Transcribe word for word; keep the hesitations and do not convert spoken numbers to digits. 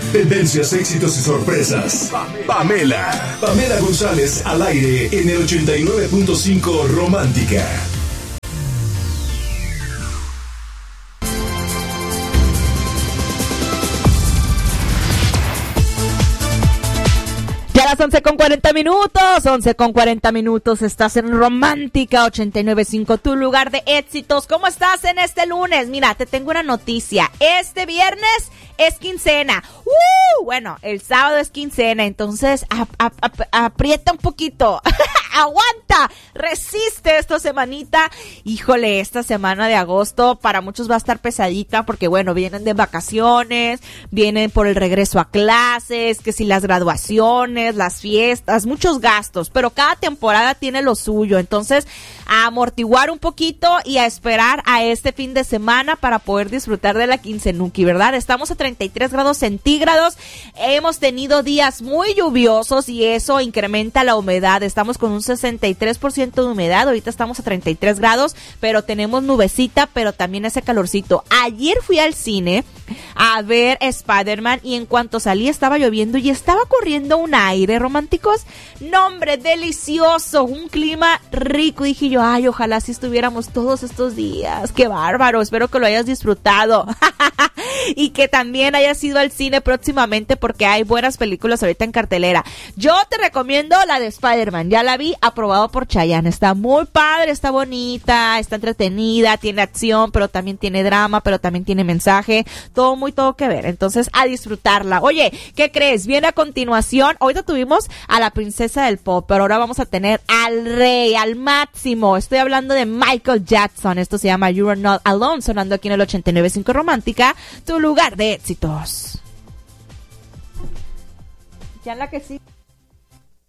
Tendencias, éxitos y sorpresas. Pamela. Pamela González al aire en el ochenta y nueve punto cinco Romántica. Ya las once con cuarenta minutos, once con cuarenta minutos, estás en Romántica ochenta y nueve punto cinco, tu lugar de éxitos. ¿Cómo estás en este lunes? Mira, te tengo una noticia. Este viernes es quincena. ¡Uh! Bueno, el sábado es quincena, entonces ap- ap- ap- aprieta un poquito. Aguanta, resiste esta semanita. Híjole, esta semana de agosto para muchos va a estar pesadita porque bueno, vienen de vacaciones, vienen por el regreso a clases, que si las graduaciones, las fiestas, muchos gastos, pero cada temporada tiene lo suyo, entonces a amortiguar un poquito y a esperar a este fin de semana para poder disfrutar de la quincenuki, ¿verdad? Estamos a treinta y tres grados centígrados, hemos tenido días muy lluviosos y eso incrementa la humedad, estamos con un sesenta y tres por ciento de humedad, ahorita estamos a treinta y tres grados, pero tenemos nubecita, pero también ese calorcito. Ayer fui al cine a ver Spider-Man y en cuanto salí estaba lloviendo y estaba corriendo un aire, románticos, no hombre, delicioso, un clima rico, dije yo, ay, ojalá si estuviéramos todos estos días, qué bárbaro, espero que lo hayas disfrutado y que también hayas ido al cine próximamente porque hay buenas películas ahorita en cartelera. Yo te recomiendo la de Spider-Man, ya la vi, aprobado por Chayanne, está muy padre, está bonita, está entretenida, tiene acción, pero también tiene drama, pero también tiene mensaje, todo muy todo que ver, entonces a disfrutarla. Oye, ¿qué crees? Viene a continuación, ahorita tuvimos a la princesa del pop, pero ahora vamos a tener al rey, al máximo, estoy hablando de Michael Jackson, esto se llama You're Not Alone, sonando aquí en el ochenta y nueve punto cinco Romántica, tu lugar de éxitos. Ya en la que sí.